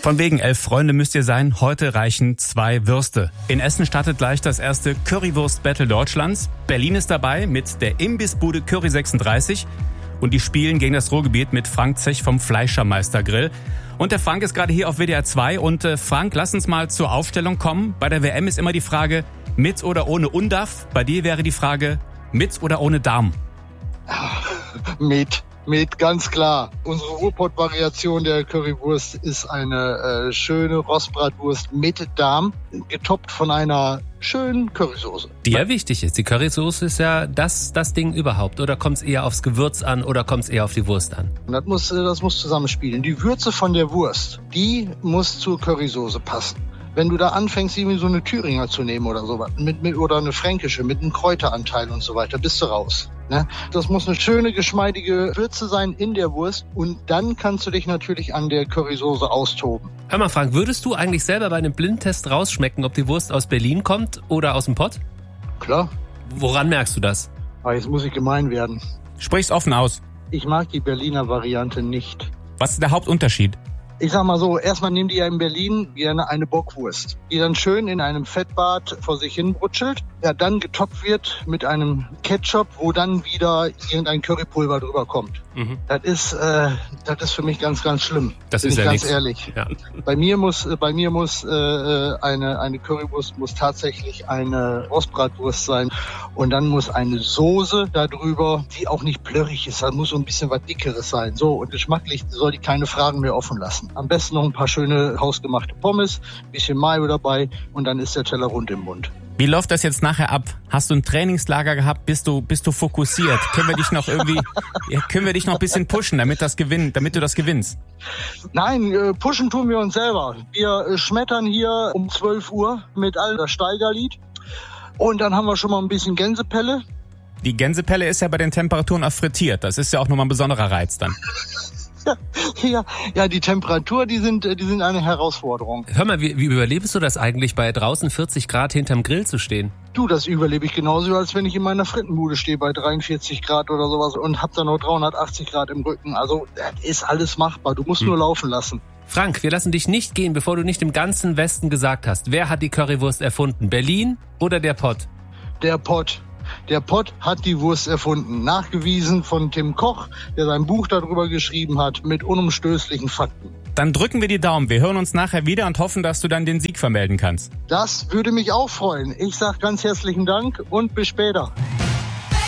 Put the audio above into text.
Von wegen 11 Freunde müsst ihr sein, heute reichen 2 Würste. In Essen startet gleich das erste Currywurst-Battle Deutschlands. Berlin ist dabei mit der Imbissbude Curry 36 und die spielen gegen das Ruhrgebiet mit Frank Zech vom Fleischermeister Grill. Und der Frank ist gerade hier auf WDR 2 und Frank, lass uns mal zur Aufstellung kommen. Bei der WM ist immer die Frage, mit oder ohne Undav. Bei dir wäre die Frage, mit oder ohne Darm? Mit, ganz klar. Unsere Ruhrpott-Variation der Currywurst ist eine schöne Rostbratwurst mit Darm, getoppt von einer schönen Currysoße. Die ja wichtig ist. Die Currysoße ist ja das Ding überhaupt. Oder kommt es eher aufs Gewürz an oder kommt es eher auf die Wurst an? Das muss zusammenspielen. Die Würze von der Wurst, die muss zur Currysoße passen. Wenn du da anfängst, irgendwie so eine Thüringer zu nehmen oder sowas, oder eine fränkische mit einem Kräuteranteil und so weiter, bist du raus. Ne? Das muss eine schöne, geschmeidige Würze sein in der Wurst und dann kannst du dich natürlich an der Currysoße austoben. Hör mal, Frank, würdest du eigentlich selber bei einem Blindtest rausschmecken, ob die Wurst aus Berlin kommt oder aus dem Pott? Klar. Woran merkst du das? Aber jetzt muss ich gemein werden. Sprich's offen aus. Ich mag die Berliner Variante nicht. Was ist der Hauptunterschied? Ich sag mal so, erstmal nehmen die ja in Berlin gerne eine Bockwurst, die dann schön in einem Fettbad vor sich hin brutschelt, ja dann getoppt wird mit einem Ketchup, wo dann wieder irgendein Currypulver drüber kommt. Mhm. Das ist für mich ganz, ganz schlimm. Das ist ja ganz nix. Ehrlich. Ja. Bei mir muss eine Currywurst muss tatsächlich eine Rostbratwurst sein und dann muss eine Soße darüber, die auch nicht plörrig ist, da muss so ein bisschen was Dickeres sein. So, und geschmacklich soll die keine Fragen mehr offen lassen. Am besten noch ein paar schöne hausgemachte Pommes, ein bisschen Mayo dabei und dann ist der Teller rund im Mund. Wie läuft das jetzt nachher ab? Hast du ein Trainingslager gehabt? Bist du fokussiert? Können wir dich noch ein bisschen pushen, damit du das gewinnst? Nein, pushen tun wir uns selber. Wir schmettern hier um 12 Uhr mit all das Steigerlied und dann haben wir schon mal ein bisschen Gänsepelle. Die Gänsepelle ist ja bei den Temperaturen auch frittiert. Das ist ja auch nochmal ein besonderer Reiz dann. Ja, die Temperatur, die sind eine Herausforderung. Hör mal, wie überlebst du das eigentlich, bei draußen 40 Grad hinterm Grill zu stehen? Du, das überlebe ich genauso, als wenn ich in meiner Frittenbude stehe bei 43 Grad oder sowas und hab dann noch 380 Grad im Rücken. Also, das ist alles machbar. Du musst nur laufen lassen. Frank, wir lassen dich nicht gehen, bevor du nicht im ganzen Westen gesagt hast, wer hat die Currywurst erfunden? Berlin oder der Pott? Der Pott. Der Pott hat die Wurst erfunden. Nachgewiesen von Tim Koch, der sein Buch darüber geschrieben hat, mit unumstößlichen Fakten. Dann drücken wir die Daumen. Wir hören uns nachher wieder und hoffen, dass du dann den Sieg vermelden kannst. Das würde mich auch freuen. Ich sage ganz herzlichen Dank und bis später.